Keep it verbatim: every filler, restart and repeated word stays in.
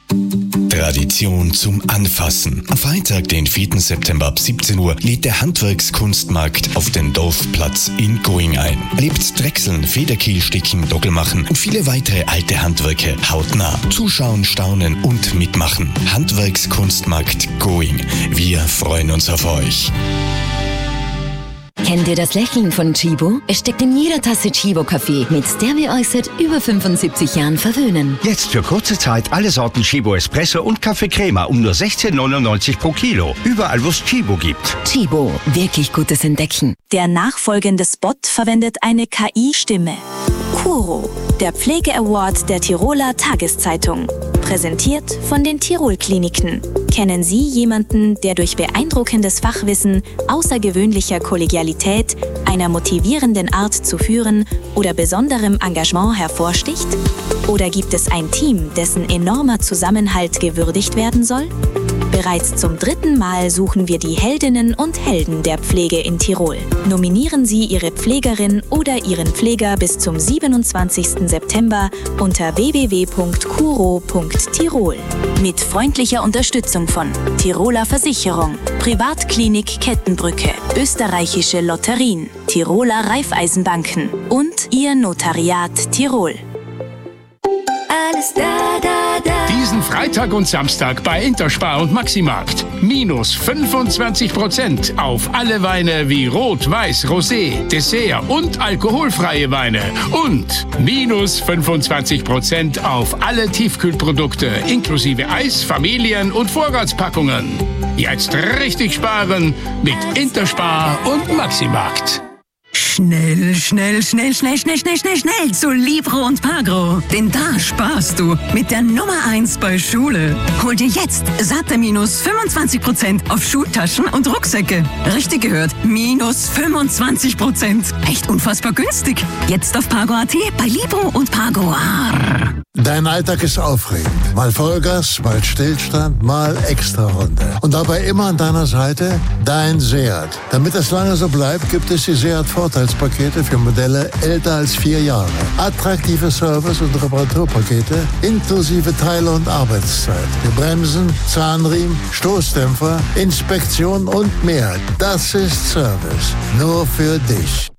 Tradition zum Anfassen. Am Freitag, den vierten September ab siebzehn Uhr, lädt der Handwerkskunstmarkt auf den Dorfplatz in Going ein. Erlebt Drechseln, Federkiel, Sticken, Dockelmachen und viele weitere alte Handwerke hautnah. Zuschauen, staunen und mitmachen. Handwerkskunstmarkt Going. Wir freuen uns auf euch. Kennt ihr das Lächeln von Chibo? Es steckt in jeder Tasse Chibo-Kaffee, mit der wir euch seit über fünfundsiebzig Jahren verwöhnen. Jetzt für kurze Zeit alle Sorten Chibo Espresso und Kaffee Crema um nur sechzehn neunundneunzig pro Kilo. Überall, wo es Chibo gibt. Chibo, wirklich gutes Entdecken. Der nachfolgende Spot verwendet eine K I-Stimme. Kuro, der Pflege-Award der Tiroler Tageszeitung. Präsentiert von den Tirol-Kliniken. Kennen Sie jemanden, der durch beeindruckendes Fachwissen, außergewöhnlicher Kollegialität, einer motivierenden Art zu führen oder besonderem Engagement hervorsticht? Oder gibt es ein Team, dessen enormer Zusammenhalt gewürdigt werden soll? Bereits zum dritten Mal suchen wir die Heldinnen und Helden der Pflege in Tirol. Nominieren Sie Ihre Pflegerin oder Ihren Pfleger bis zum siebenundzwanzigsten September unter w w w punkt kuro punkt tirol. Mit freundlicher Unterstützung von Tiroler Versicherung, Privatklinik Kettenbrücke, Österreichische Lotterien, Tiroler Raiffeisenbanken und Ihr Notariat Tirol. Alles da, da, da. Diesen Freitag und Samstag bei Interspar und Maximarkt. Minus fünfundzwanzig Prozent auf alle Weine wie Rot, Weiß, Rosé, Dessert und alkoholfreie Weine. Und minus fünfundzwanzig Prozent auf alle Tiefkühlprodukte inklusive Eis, Familien- und Vorratspackungen. Jetzt richtig sparen mit Interspar und Maximarkt. Schnell, schnell, schnell, schnell, schnell, schnell, schnell, schnell zu Libro und Pagro. Denn da sparst du mit der Nummer eins bei Schule. Hol dir jetzt satte minus fünfundzwanzig Prozent auf Schultaschen und Rucksäcke. Richtig gehört, minus fünfundzwanzig Prozent. Echt unfassbar günstig. Jetzt auf Pagro punkt a t bei Libro und Pagro. Arr. Dein Alltag ist aufregend. Mal Vollgas, mal Stillstand, mal Extrarunde. Und dabei immer an deiner Seite dein Seat. Damit das lange so bleibt, gibt es die Seat-Vorteilspakete für Modelle älter als vier Jahre. Attraktive Service- und Reparaturpakete inklusive Teile- und Arbeitszeit. Für Bremsen, Zahnriemen, Stoßdämpfer, Inspektion und mehr. Das ist Service. Nur für dich.